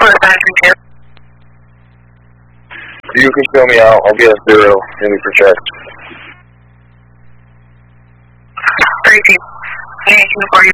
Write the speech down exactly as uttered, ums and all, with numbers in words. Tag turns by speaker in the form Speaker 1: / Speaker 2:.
Speaker 1: You can show me out. I'll get a zero in for check.
Speaker 2: Three people. Thank you for you.